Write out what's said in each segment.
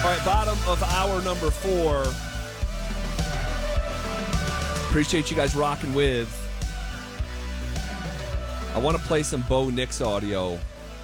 All right, bottom of hour number 4. Appreciate you guys rocking with. I want to play some Bo Nix audio.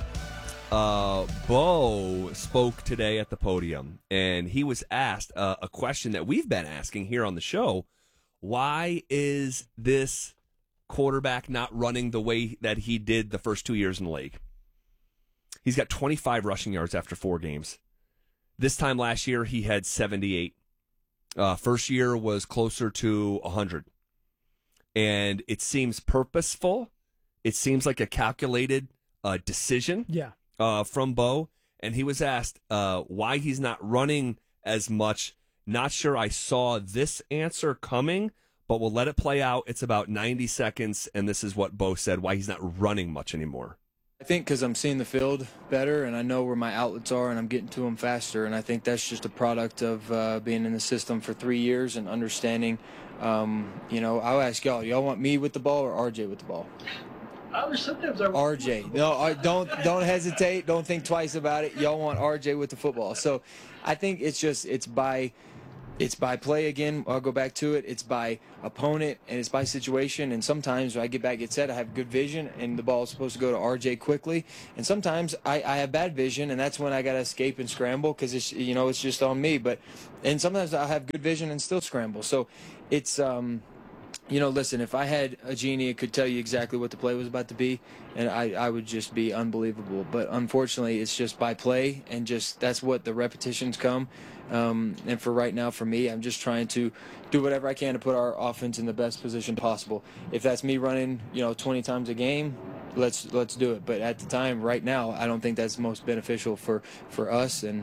Bo spoke today at the podium, and he was asked a question that we've been asking here on the show. Why is this quarterback not running the way that he did the first 2 years in the league? He's got 25 rushing yards after 4 games. This time last year, he had 78. First year was closer to 100. And it seems purposeful. It seems like a calculated decision from Bo. And he was asked why he's not running as much. Not sure I saw this answer coming, but we'll let it play out. It's about 90 seconds, and this is what Bo said, why he's not running much anymore. I think because I'm seeing the field better and I know where my outlets are and I'm getting to them faster. And I think that's just a product of being in the system for 3 years and understanding. I'll ask y'all want me with the ball or RJ with the ball? Sometimes RJ. No, don't hesitate. Don't think twice about it. Y'all want RJ with the football. So I think it's by play again. I'll go back to it. It's by opponent and it's by situation. And sometimes when I get set, I have good vision and the ball is supposed to go to RJ quickly. And sometimes I have bad vision and that's when I got to escape and scramble because it's just on me. And sometimes I have good vision and still scramble. So it's listen, if I had a genie, it could tell you exactly what the play was about to be, and I would just be unbelievable. But unfortunately, it's just by play, and just that's what the repetitions come. And for right now, for me, I'm just trying to do whatever I can to put our offense in the best position possible. If that's me running, 20 times a game, let's do it. But at the time, right now, I don't think that's most beneficial for us. And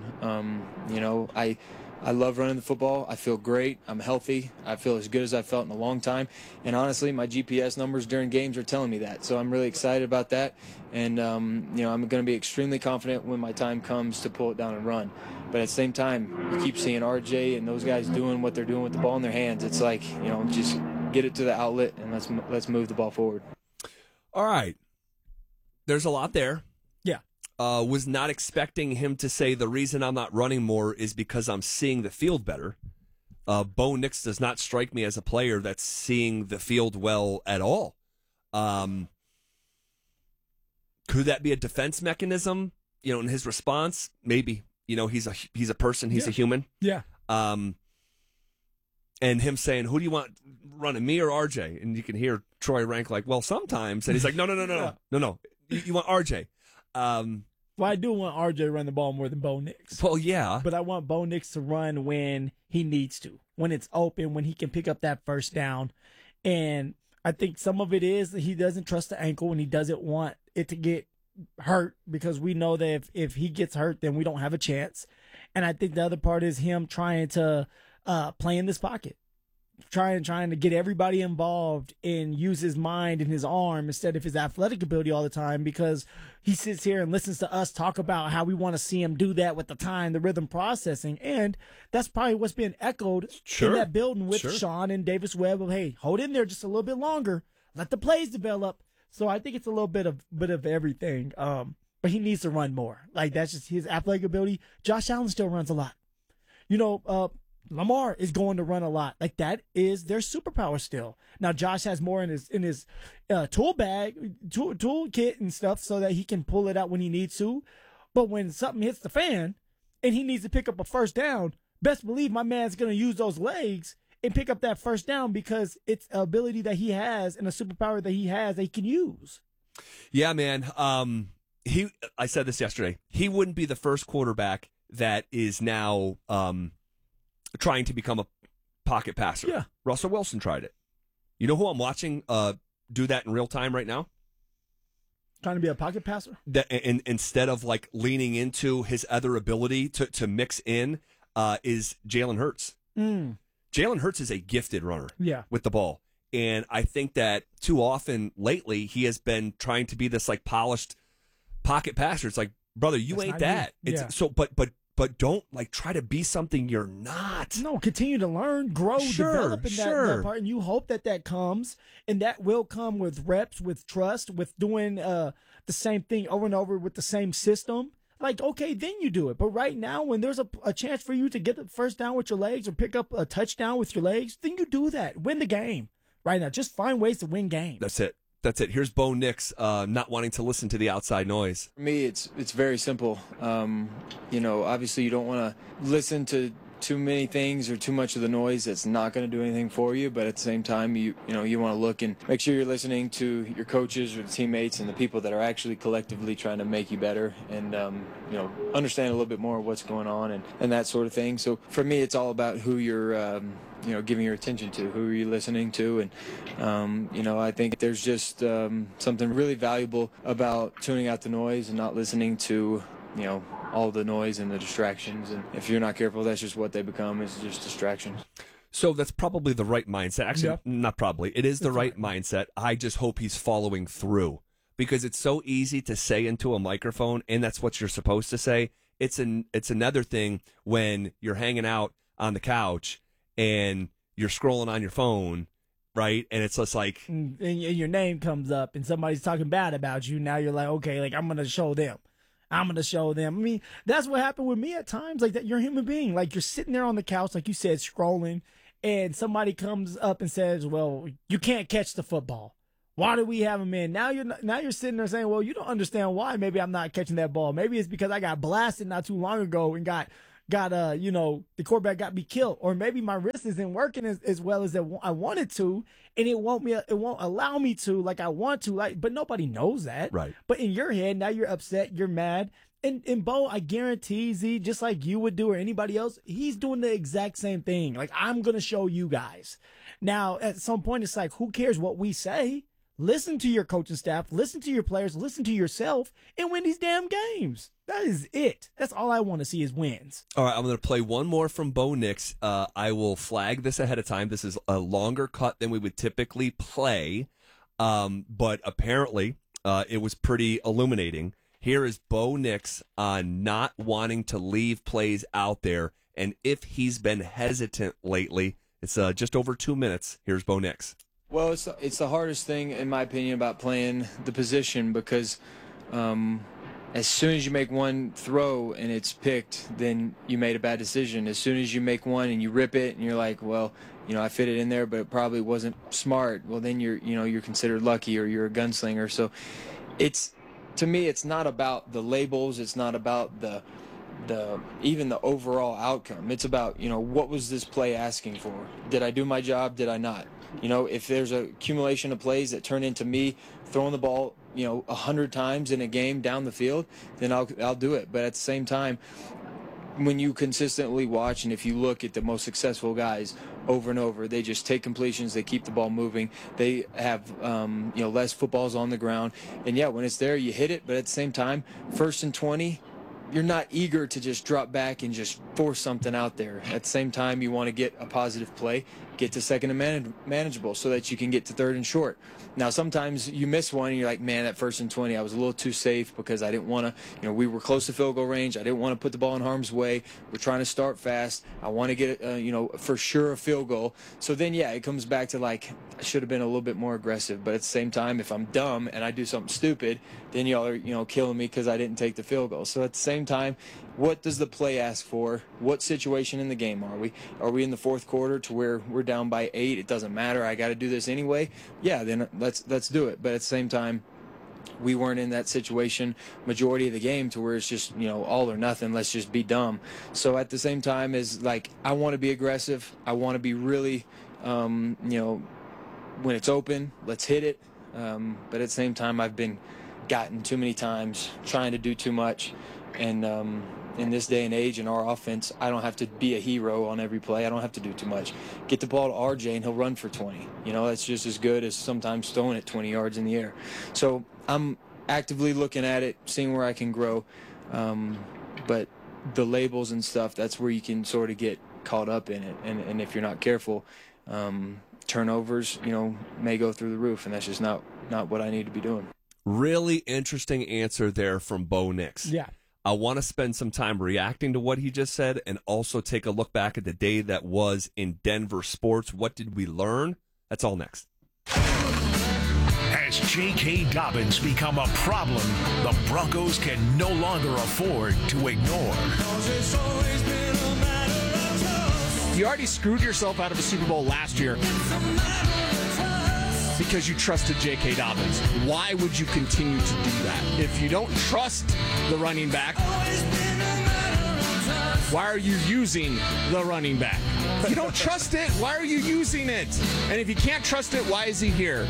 I love running the football. I feel great. I'm healthy. I feel as good as I've felt in a long time. And honestly, my GPS numbers during games are telling me that. So I'm really excited about that. And, I'm going to be extremely confident when my time comes to pull it down and run. But at the same time, you keep seeing RJ and those guys doing what they're doing with the ball in their hands. It's like, just get it to the outlet and let's move the ball forward. All right. There's a lot there. Yeah. Was not expecting him to say the reason I'm not running more is because I'm seeing the field better. Bo Nix does not strike me as a player that's seeing the field well at all. Could that be a defense mechanism? In his response, maybe. He's a person. He's a human. Yeah. And him saying, "Who do you want running, me or RJ?" And you can hear Troy Rank like, "Well, sometimes." And he's like, "No. You want RJ." Well, I do want RJ to run the ball more than Bo Nix. Well, yeah. But I want Bo Nix to run when he needs to, when it's open, when he can pick up that first down. And I think some of it is that he doesn't trust the ankle and he doesn't want it to get hurt because we know that if he gets hurt, then we don't have a chance. And I think the other part is him trying to play in this pocket. Trying to get everybody involved and use his mind and his arm instead of his athletic ability all the time because he sits here and listens to us talk about how we want to see him do that with the time, the rhythm processing. And that's probably what's being echoed in that building with Sean and Davis Webb of, hey, hold in there just a little bit longer. Let the plays develop. So I think it's a little bit of everything. But he needs to run more. Like that's just his athletic ability. Josh Allen still runs a lot. Lamar is going to run a lot. Like that is their superpower still. Now Josh has more in his tool kit and stuff so that he can pull it out when he needs to. But when something hits the fan and he needs to pick up a first down, best believe my man's going to use those legs and pick up that first down because it's an ability that he has and a superpower that he has that he can use. Yeah, man. I said this yesterday. He wouldn't be the first quarterback that is now trying to become a pocket passer. Yeah. Russell Wilson tried it. You know who I'm watching do that in real time right now? Trying to be a pocket passer? And instead of like leaning into his other ability to mix in is Jalen Hurts. Jalen Hurts is a gifted runner with the ball. And I think that too often lately he has been trying to be this like polished pocket passer. It's like, brother, you ain't that. So, but don't like try to be something you're not. No, continue to learn, grow, develop in that part, and you hope that comes, and that will come with reps, with trust, with doing the same thing over and over with the same system. like, okay, then you do it. But right now, when there's a chance for you to get the first down with your legs or pick up a touchdown with your legs, then you do that. Win the game right now. Just find ways to win games. That's it. That's it. Here's Bo Nix not wanting to listen to the outside noise. For me, it's very simple. Obviously you don't want to listen to too many things or too much of the noise that's not going to do anything for you, but at the same time you want to look and make sure you're listening to your coaches or the teammates and the people that are actually collectively trying to make you better and understand a little bit more of what's going on and that sort of thing. So for me, it's all about who you're giving your attention to, who are you listening to, and I think there's just something really valuable about tuning out the noise and not listening to all the noise and the distractions. And if you're not careful, that's just what they become, is just distractions. So that's probably the right mindset. Actually, not probably. It is the right mindset. I just hope he's following through, because it's so easy to say into a microphone, and that's what you're supposed to say. It's another thing when you're hanging out on the couch and you're scrolling on your phone, right? And it's just like, and your name comes up and somebody's talking bad about you. Now you're like, okay, like I'm going to show them. I mean, that's what happened with me at times. Like that, you're a human being. Like you're sitting there on the couch, like you said, scrolling, and somebody comes up and says, well, you can't catch the football. Why do we have him in? Now you're sitting there saying, well, you don't understand why maybe I'm not catching that ball. Maybe it's because I got blasted not too long ago and got the quarterback got me killed, or maybe my wrist isn't working as well as I wanted to, and it won't allow me to like I want to, like, but nobody knows that. Right. But in your head, now you're upset, you're mad. And Bo, I guarantee Z, just like you would do or anybody else, he's doing the exact same thing. Like, I'm going to show you guys. Now, at some point, it's like, who cares what we say? Listen to your coaching staff, listen to your players, listen to yourself, and win these damn games. That is it. That's all I want to see is wins. All right, I'm going to play one more from Bo Nix. I will flag this ahead of time. This is a longer cut than we would typically play, but apparently it was pretty illuminating. Here is Bo Nix on not wanting to leave plays out there, and if he's been hesitant lately. It's just over 2 minutes. Here's Bo Nix. Well, it's the hardest thing, in my opinion, about playing the position, because as soon as you make one throw and it's picked, then you made a bad decision. As soon as you make one and you rip it and you're like, well, I fit it in there, but it probably wasn't smart. Well, then you're considered lucky, or you're a gunslinger. So to me, it's not about the labels. It's not about even the overall outcome. It's about, what was this play asking for? Did I do my job? Did I not? If there's a accumulation of plays that turn into me throwing the ball, 100 times in a game down the field, then I'll do it. But at the same time, when you consistently watch, and if you look at the most successful guys over and over, they just take completions, they keep the ball moving, they have less footballs on the ground, and yeah, when it's there, you hit it. But at the same time, 1st and 20. You're not eager to just drop back and just force something out there. At the same time, you want to get a positive play, get to 2nd and manageable, so that you can get to 3rd and short. Now, sometimes you miss one and you're like, man, that 1st and 20, I was a little too safe because I didn't want to, we were close to field goal range. I didn't want to put the ball in harm's way. We're trying to start fast. I want to get, for sure a field goal. So then, yeah, it comes back to like, I should have been a little bit more aggressive. But at the same time, if I'm dumb and I do something stupid, then y'all are, killing me because I didn't take the field goal. So at the same time, what does the play ask for? What situation in the game are we? Are we in the 4th quarter to where we're down by 8? It doesn't matter. I got to do this anyway. Yeah, then let's do it. But at the same time, we weren't in that situation majority of the game to where it's just, all or nothing. Let's just be dumb. So at the same time, is like, I want to be aggressive. I want to be really, when it's open, let's hit it. But at the same time, I've been gotten too many times trying to do too much. And in this day and age in our offense, I don't have to be a hero on every play. I don't have to do too much. Get the ball to RJ and he'll run for 20. That's just as good as sometimes throwing it 20 yards in the air. So I'm actively looking at it, seeing where I can grow. But the labels and stuff, that's where you can sort of get caught up in it. And if you're not careful, turnovers, may go through the roof, and that's just not what I need to be doing. Really interesting answer there from Bo Nix. Yeah. I want to spend some time reacting to what he just said and also take a look back at the day that was in Denver sports. What did we learn? That's all next. Has J.K. Dobbins become a problem the Broncos can no longer afford to ignore? You already screwed yourself out of a Super Bowl last year because you trusted J.K. Dobbins. Why would you continue to do that? If you don't trust the running back, why are you using the running back? If you don't trust it, why are you using it? And if you can't trust it, why is he here?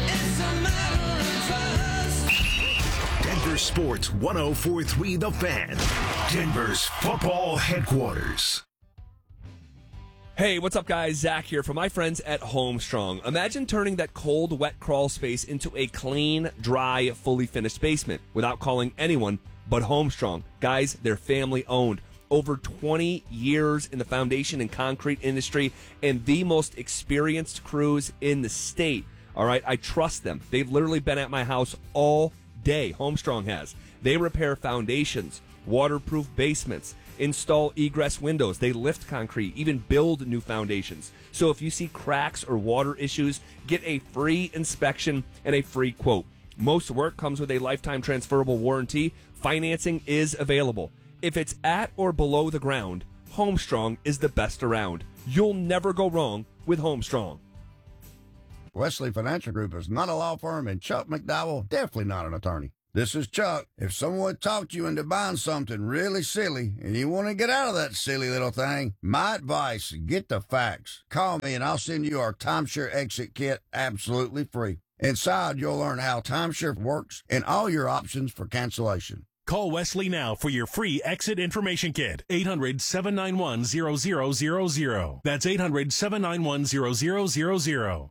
Denver Sports 104.3 The Fan, Denver's football headquarters. Hey, what's up, guys? Zach here from my friends at Homestrong. Imagine turning that cold, wet crawl space into a clean, dry, fully finished basement without calling anyone but Homestrong. Guys, they're family-owned. Over 20 years in the foundation and concrete industry and the most experienced crews in the state. All right, I trust them. They've literally been at my house all day. Homestrong has. They repair foundations, waterproof basements, install egress windows. They lift concrete, even build new foundations. So if you see cracks or water issues, get a free inspection and a free quote. Most work comes with a lifetime transferable warranty. Financing is available. If it's at or below the ground, Homestrong is the best around. You'll never go wrong with Homestrong. Wesley Financial Group is not a law firm, and Chuck McDowell definitely not an attorney. This is Chuck. If someone talked you into buying something really silly and you want to get out of that silly little thing, my advice, get the facts. Call me and I'll send you our timeshare exit kit absolutely free. Inside, you'll learn how timeshare works and all your options for cancellation. Call Wesley now for your free exit information kit. 800-791-0000. That's 800-791-0000.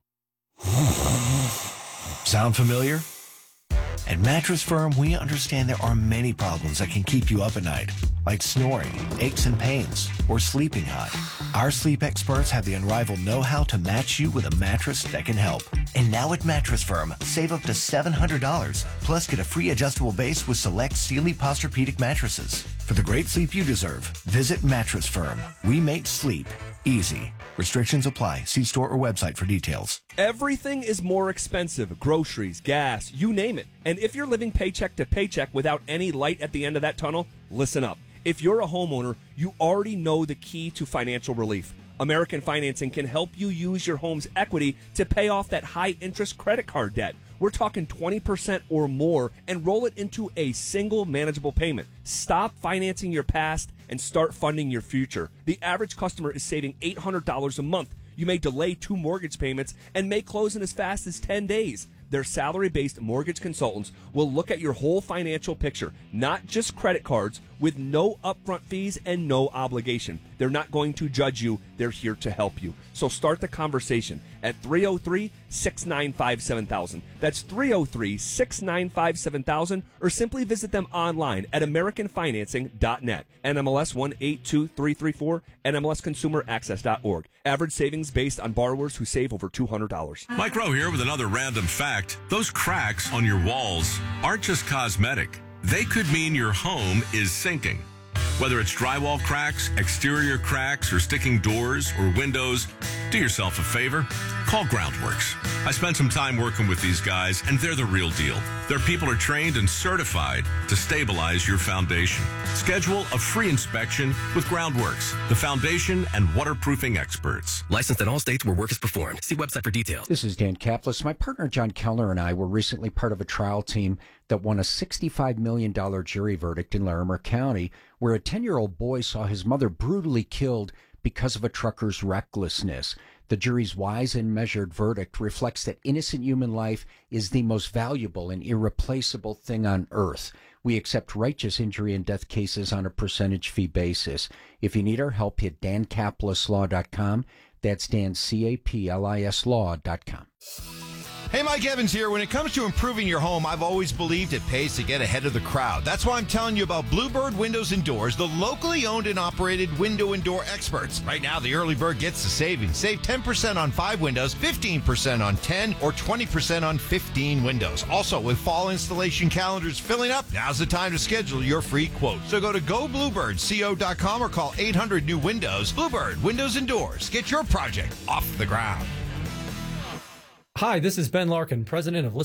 Sound familiar? At Mattress Firm, we understand there are many problems that can keep you up at night, like snoring, aches and pains, or sleeping hot. Our sleep experts have the unrivaled know-how to match you with a mattress that can help. And now at Mattress Firm, save up to $700, plus get a free adjustable base with select Sealy Posturepedic mattresses. For the great sleep you deserve, visit Mattress Firm. We make sleep easy. Restrictions apply. See store or website for details. Everything is more expensive. Groceries, gas, you name it. And if you're living paycheck to paycheck without any light at the end of that tunnel, listen up. If you're a homeowner, you already know the key to financial relief. American Financing can help you use your home's equity to pay off that high-interest credit card debt. We're talking 20% or more, and roll it into a single manageable payment. Stop financing your past and start funding your future. The average customer is saving $800 a month. You may delay 2 mortgage payments and may close in as fast as 10 days. Their salary-based mortgage consultants will look at your whole financial picture, not just credit cards, with no upfront fees and no obligation. They're not going to judge you. They're here to help you. So start the conversation at 303-695-7000. That's 303-695-7000, or simply visit them online at AmericanFinancing.net. NMLS 182334, NMLSConsumerAccess.org. Average savings based on borrowers who save over $200. Mike Rowe here with another random fact. Those cracks on your walls aren't just cosmetic. They could mean your home is sinking. Whether it's drywall cracks, exterior cracks, or sticking doors or windows, do yourself a favor. Call Groundworks. I spent some time working with these guys, and they're the real deal. Their people are trained and certified to stabilize your foundation. Schedule a free inspection with Groundworks, the foundation and waterproofing experts. Licensed in all states where work is performed. See website for details. This is Dan Kaplis. My partner John Kellner and I were recently part of a trial team that won a $65 million jury verdict in Larimer County, where a 10-year-old boy saw his mother brutally killed because of a trucker's recklessness. The jury's wise and measured verdict reflects that innocent human life is the most valuable and irreplaceable thing on earth. We accept righteous injury and death cases on a percentage fee basis. If you need our help, hit dancaplisLaw.com. That's Dan, C-A-P-L-I-S Law.com. Hey, Mike Evans here. When it comes to improving your home, I've always believed it pays to get ahead of the crowd. That's why I'm telling you about Bluebird Windows and Doors, the locally owned and operated window and door experts. Right now, the early bird gets the savings. Save 10% on 5 windows, 15% on 10, or 20% on 15 windows. Also, with fall installation calendars filling up, now's the time to schedule your free quote. So go to gobluebirdco.com or call 800-NEW-WINDOWS. Bluebird Windows and Doors. Get your project off the ground. Hi, this is Ben Larkin, president of Listen Up.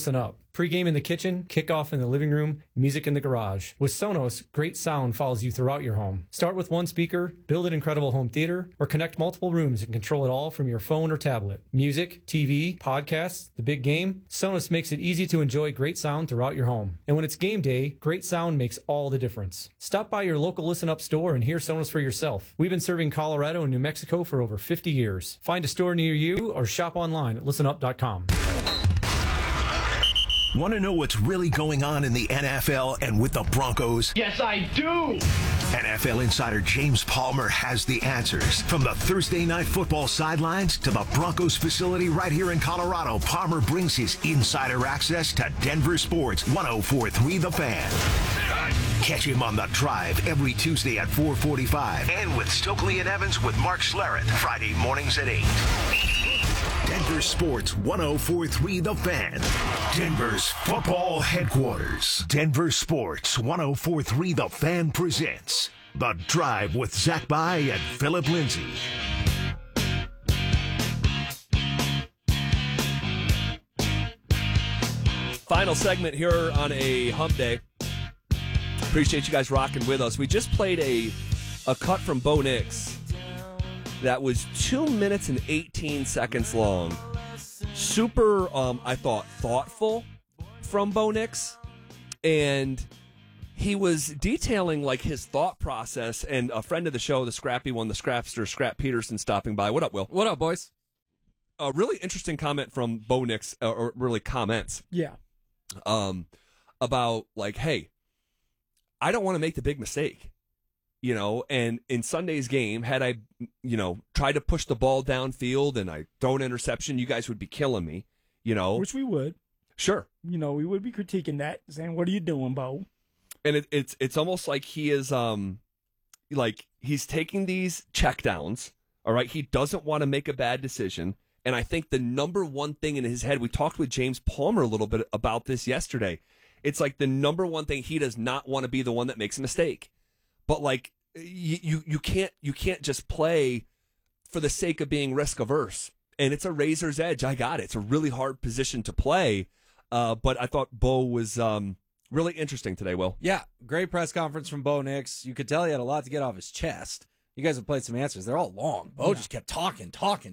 Pre-game in the kitchen, kickoff in the living room, music in the garage. With Sonos, great sound follows you throughout your home. Start with one speaker, build an incredible home theater, or connect multiple rooms and control it all from your phone or tablet. Music, TV, podcasts, the big game. Sonos makes it easy to enjoy great sound throughout your home. And when it's game day, great sound makes all the difference. Stop by your local Listen Up store and hear Sonos for yourself. We've been serving Colorado and New Mexico for over 50 years. Find a store near you or shop online at listenup.com. Want to know what's really going on in the NFL and with the Broncos? Yes, I do! NFL insider James Palmer has the answers. From the Thursday Night Football sidelines to the Broncos facility right here in Colorado, Palmer brings his insider access to Denver Sports 104.3 The Fan. Catch him on The Drive every Tuesday at 4:45 and with Stokely and Evans with Mark Schlereth Friday mornings at 8. Denver Sports 104.3 The Fan. Denver's football headquarters. Denver Sports 104.3 The Fan presents The Drive with Zach By and Philip Lindsay. Final segment here on a hump day. Appreciate you guys rocking with us. We just played a cut from Bo Nix that was 2 minutes and 18 seconds long. Super, I thought, thoughtful from Bo Nix. And he was detailing like his thought process, and a friend of the show, the Scrappy one, the Scrapster, Scrap Peterson, stopping by. What up, Will? What up, boys? A really interesting comment from Bo Nix, or really comments. Yeah. About like, hey, I don't want to make the big mistake. You know, and in Sunday's game, had I, tried to push the ball downfield and I throw an interception, you guys would be killing me, Which we would. Sure. We would be critiquing that, saying, what are you doing, Bo? And it's almost like he is, like he's taking these checkdowns, all right? He doesn't want to make a bad decision. And I think the number one thing in his head, we talked with James Palmer a little bit about this yesterday. It's like the number one thing, he does not want to be the one that makes a mistake. But like you can't just play for the sake of being risk averse, and it's a razor's edge. I got it. It's a really hard position to play, but I thought Bo was really interesting today. Will, yeah, great press conference from Bo Nix. You could tell he had a lot to get off his chest. You guys have played some answers. They're all long. Bo just kept talking.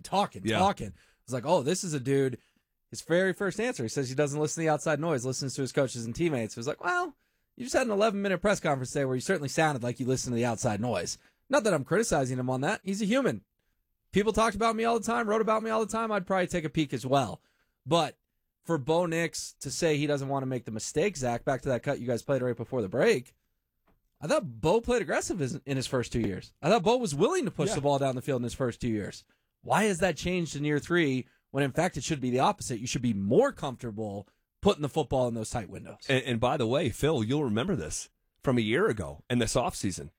It was like, oh, this is a dude. His very first answer, he says he doesn't listen to the outside noise, listens to his coaches and teammates. It was like, well, you just had an 11-minute press conference today where you certainly sounded like you listened to the outside noise. Not that I'm criticizing him on that. He's a human. People talked about me all the time, wrote about me all the time. I'd probably take a peek as well. But for Bo Nix to say he doesn't want to make the mistake, Zach, back to that cut you guys played right before the break, I thought Bo played aggressive in his first 2 years. I thought Bo was willing to push the ball down the field in his first 2 years. Why has that changed in year 3 when, in fact, it should be the opposite? You should be more comfortable putting the football in those tight windows. And by the way, Phil, you'll remember this from a year ago in this offseason.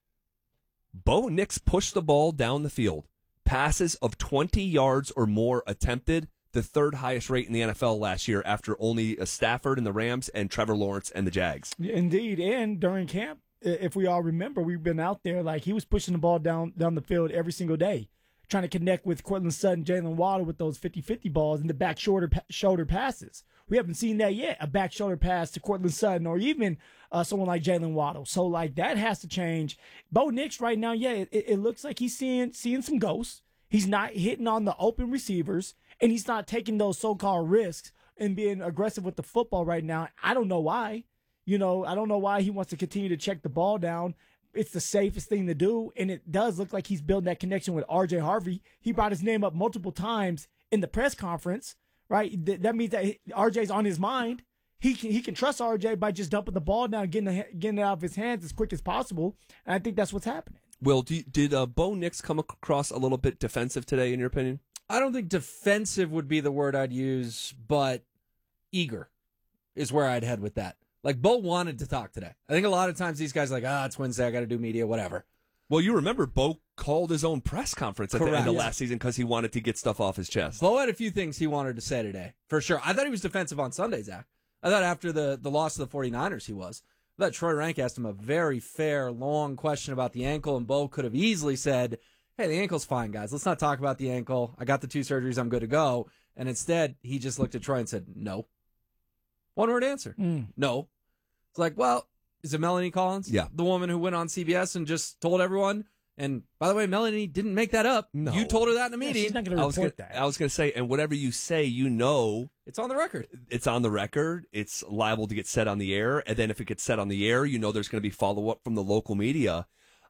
Bo Nix pushed the ball down the field. Passes of 20 yards or more attempted, the third highest rate in the NFL last year after only Stafford and the Rams and Trevor Lawrence and the Jags. Indeed. And during camp, if we all remember, we've been out there like he was pushing the ball down the field every single day, trying to connect with Courtland Sutton, Jalen Waddle with those 50-50 balls and the back shoulder passes. We haven't seen that yet, a back shoulder pass to Courtland Sutton or even someone like Jalen Waddle. So, like, that has to change. Bo Nix right now, it looks like he's seeing some ghosts. He's not hitting on the open receivers, and he's not taking those so-called risks and being aggressive with the football right now. I don't know why. I don't know why he wants to continue to check the ball down. It's the safest thing to do, and it does look like he's building that connection with R.J. Harvey. He brought his name up multiple times in the press conference, right? That means that R.J.'s on his mind. He can trust R.J. by just dumping the ball down, getting it out of his hands as quick as possible, and I think that's what's happening. Will, did Bo Nix come across a little bit defensive today, in your opinion? I don't think defensive would be the word I'd use, but eager is where I'd head with that. Like, Bo wanted to talk today. I think a lot of times these guys are like, it's Wednesday, I got to do media, whatever. Well, you remember Bo called his own press conference at the end of last season because he wanted to get stuff off his chest. Bo had a few things he wanted to say today, for sure. I thought he was defensive on Sunday, Zach. I thought after the loss to the 49ers he was. I thought Troy Rank asked him a very fair, long question about the ankle, and Bo could have easily said, hey, the ankle's fine, guys. Let's not talk about the ankle. I got the 2 surgeries. I'm good to go. And instead, he just looked at Troy and said, no. One-word answer. No. It's like, well, is it Melanie Collins? Yeah. The woman who went on CBS and just told everyone. And by the way, Melanie didn't make that up. No. You told her that in a meeting. She's not going to report that. I was going to say, and whatever you say, It's on the record. It's on the record. It's liable to get said on the air. And then if it gets said on the air, there's going to be follow-up from the local media.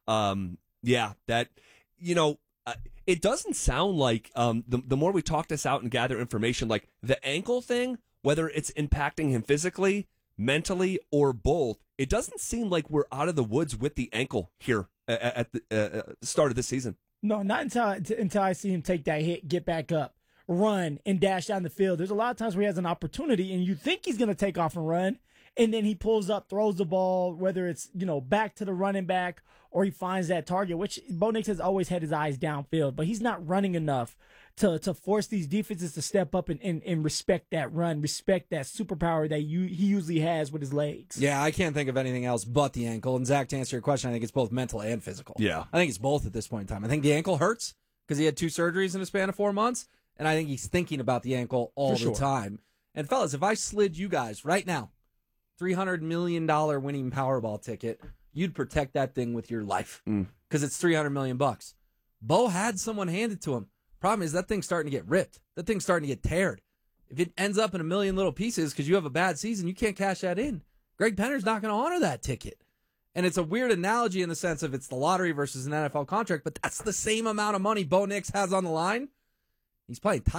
It doesn't sound like the more we talk this out and gather information, like the ankle thing, whether it's impacting him physically, mentally, or both, it doesn't seem like we're out of the woods with the ankle here at the start of this season. No, not until I see him take that hit, get back up, run, and dash down the field. There's a lot of times where he has an opportunity, and you think he's going to take off and run, and then he pulls up, throws the ball, whether it's back to the running back or he finds that target, which Bo Nix has always had his eyes downfield, but he's not running enough to force these defenses to step up and respect that run, respect that superpower that he usually has with his legs. Yeah, I can't think of anything else but the ankle. And Zach, to answer your question, I think it's both mental and physical. Yeah. I think it's both at this point in time. I think the ankle hurts because he had 2 surgeries in a span of 4 months, and I think he's thinking about the ankle all the time. And fellas, if I slid you guys right now $300 million winning Powerball ticket, you'd protect that thing with your life because it's $300 million. Bo had someone hand it to him. Problem is that thing's starting to get ripped. That thing's starting to get teared. If it ends up in a million little pieces because you have a bad season, you can't cash that in. Greg Penner's not going to honor that ticket. And it's a weird analogy in the sense of it's the lottery versus an NFL contract, but that's the same amount of money Bo Nix has on the line. He's playing